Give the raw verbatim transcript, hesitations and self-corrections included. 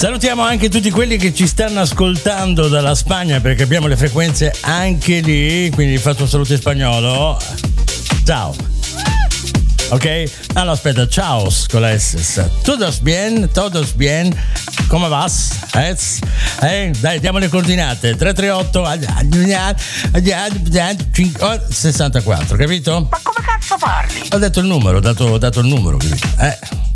Salutiamo anche tutti quelli che ci stanno ascoltando dalla Spagna, perché abbiamo le frequenze anche lì, quindi faccio un saluto in spagnolo. Ciao. Ok? Allora aspetta, ciao con la S. Todos bien, todos bien. Come vas? Eh? Eh? Dai, diamo le coordinate. tre tre otto sessantaquattro, capito? Ma come cazzo parli? Ho detto il numero, ho dato, ho dato il numero, capito? Eh.